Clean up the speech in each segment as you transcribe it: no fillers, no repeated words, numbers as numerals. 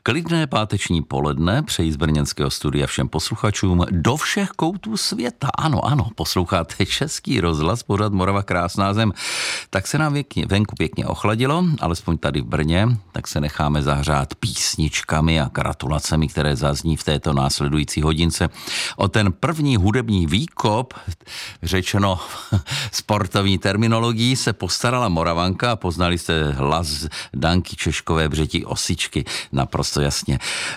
Klidné páteční poledne přeji z brněnského studia všem posluchačům do všech koutů světa. Ano, posloucháte Český rozhlas, pořad Morava krásná zem. Tak se nám venku pěkně ochladilo, alespoň tady v Brně, tak se necháme zahřát písničkami a gratulacemi, které zazní v této následující hodince. O ten první hudební výkop, řečeno sportovní terminologií, se postarala Moravanka a poznali jste hlas Danky Češkové Břetí Osičky. Naprosto jasně.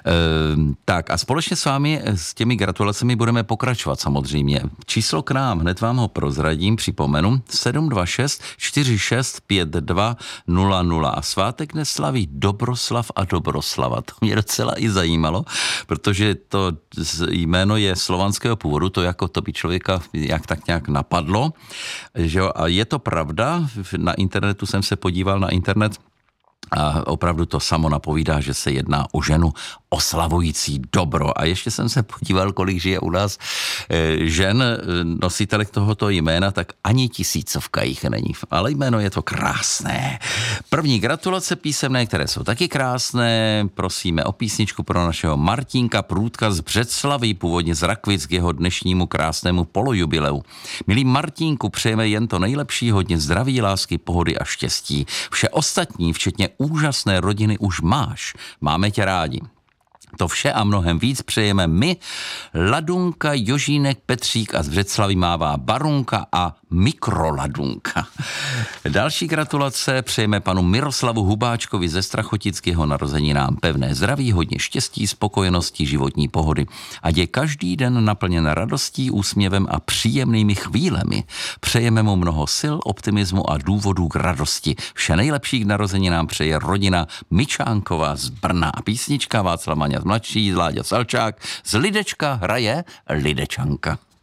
Tak a společně s vámi s těmi gratulacemi budeme pokračovat samozřejmě. Číslo k nám, hned vám ho prozradím, připomenu, 726 46 52 00 a svátek neslaví Dobroslav a Dobroslava. To mě docela i zajímalo, protože to jméno je slovanského původu, to jako to by člověka jak tak nějak napadlo. Že jo? A je to pravda, na internetu jsem se podíval na internet, a opravdu to samo napovídá, že se jedná o ženu oslavující dobro. A ještě jsem se podíval, kolik žije u nás žen nositelek tohoto jména, tak ani tisícovka jich není. Ale jméno je to krásné. První gratulace písemné, které jsou taky krásné. Prosíme o písničku pro našeho Martínka Průdka z Břeclaví, původně z Rakvic, k jeho dnešnímu krásnému polojubileu. Milý Martínku, přejeme jen to nejlepší, hodně zdraví, lásky, pohody a štěstí. Vše ostatní, včetně úžasné rodiny, už máš. Máme tě rádi. To vše a mnohem víc přejeme my, Ladunka, Jožínek, Petřík a z Břeclaví mává Barunka a Mikroladunka. Další gratulace přejeme panu Miroslavu Hubáčkovi ze Strachotic k jeho narozeninám. Pevné zdraví, hodně štěstí, spokojenosti, životní pohody. Ať je každý den naplněn radostí, úsměvem a příjemnými chvílemi. Přejeme mu mnoho sil, optimismu a důvodů k radosti. Vše nejlepší k narozeninám přeje rodina Mičánková z Brna. Písnička Václav Maňas mladší, Láďa Salčák, z Lidečka hraje Lidečanka.